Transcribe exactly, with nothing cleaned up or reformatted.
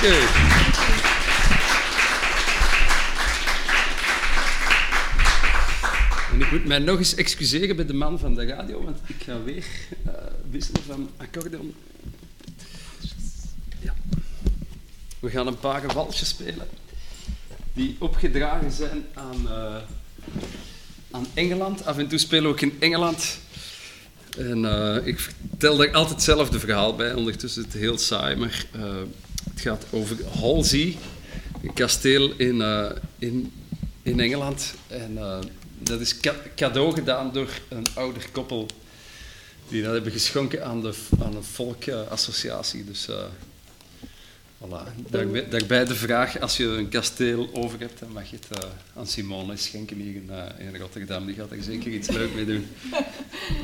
Dank u. En ik moet mij nog eens excuseren bij de man van de radio, want ik ga weer uh, wisselen van accordeon. Ja. We gaan een paar walsjes spelen die opgedragen zijn aan, uh, aan Engeland. Af en toe spelen we ook in Engeland. En uh, ik vertel daar altijd hetzelfde verhaal bij. Ondertussen is het heel saai, maar uh, het gaat over Halsey, een kasteel in, uh, in, in Engeland. En uh, dat is ca- cadeau gedaan door een ouder koppel die dat hebben geschonken aan de, aan de volkassociatie. Dus uh, voilà. Daarbij, daarbij de vraag, als je een kasteel over hebt, dan mag je het uh, aan Simone schenken hier in, uh, in Rotterdam. Die gaat er zeker iets leuk mee doen.